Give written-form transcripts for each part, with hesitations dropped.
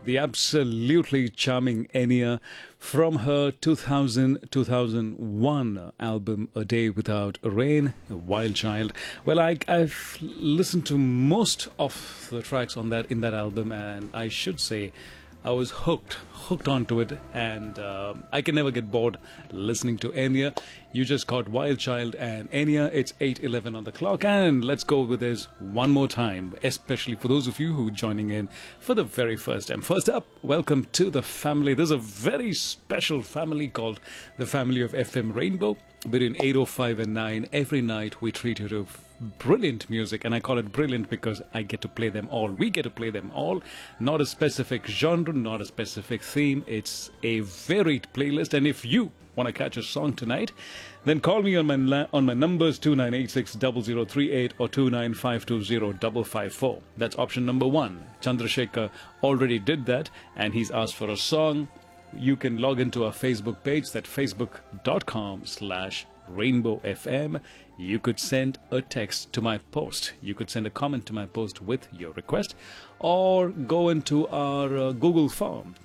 the absolutely charming Enya from her 2001 album A Day Without Rain, Wild Child. Well, I've listened to most of the tracks on that in that album, and I should say I was hooked onto it, and I can never get bored listening to Enya. You just caught Wild Child and Enya. It's 8:11 on the clock, and let's go with this one more time, especially for those of you who are joining in for the very first time. First up, welcome to the family. There's a very special family called the family of FM Rainbow. Between 8:05 and 9 every night, we treat you to brilliant music, and I call it brilliant because I get to play them all. We get to play them all. Not a specific genre, not a specific theme. It's a varied playlist, and if you want to catch a song tonight, then call me on my numbers 29860038 or 295205554. That's option number one. Chandrasekhar already did that, and he's asked for a song. You can log into our Facebook page, that's facebook.com/Rainbow FM. You could send a text to my post. You could send a comment to my post with your request, or go into our Google form,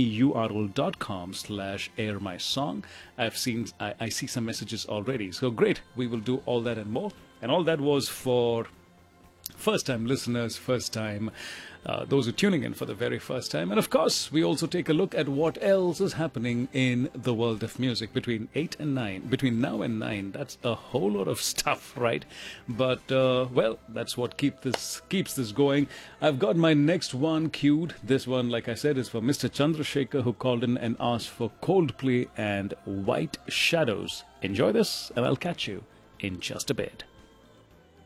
tinyurl.com/airmysong. I see some messages already. So great. We will do all that and more. And all that was for first-time listeners, those who are tuning in for the very first time. And of course, we also take a look at what else is happening in the world of music between 8 and 9. Between now and 9, that's a whole lot of stuff, right? But, well, that's what keeps this going. I've got my next one queued. This one, like I said, is for Mr. Chandrasekhar, who called in and asked for Coldplay and White Shadows. Enjoy this, and I'll catch you in just a bit.